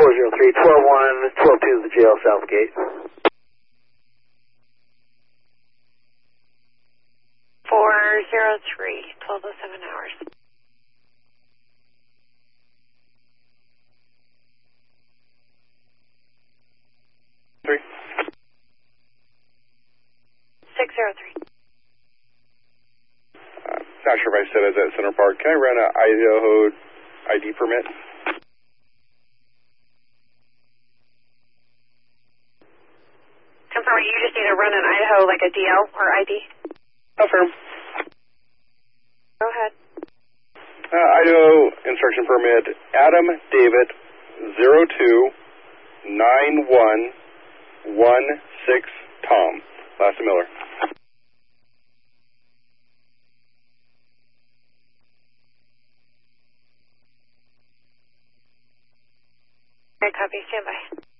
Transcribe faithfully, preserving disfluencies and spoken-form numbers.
four zero three, twelve one, twelve two, the jail, Southgate. four zero three, twelve oh seven hours. Three. six zero three. Uh, not sure if I said I was at Center Park. Can I run an Idaho I D permit? Confirm, you just need to run an Idaho, like a D L or I D? Affirm. Go ahead. Uh, Idaho instruction permit, Adam David zero two nine one one six Tom. Last Miller. Okay, copy, stand by.